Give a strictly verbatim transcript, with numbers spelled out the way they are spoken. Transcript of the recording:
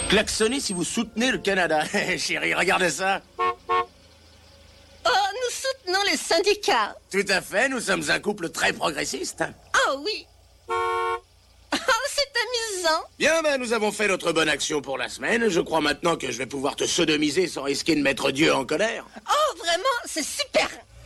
Klaxonnez si vous soutenez le Canada. Chérie, regardez ça. Oh, nous soutenons les syndicats. Tout à fait, nous sommes un couple très progressiste. Oh oui. Oh, c'est amusant. Bien, ben, nous avons fait notre bonne action pour la semaine. Je crois maintenant que je vais pouvoir te sodomiser sans risquer de mettre Dieu en colère. Oh, vraiment, c'est super.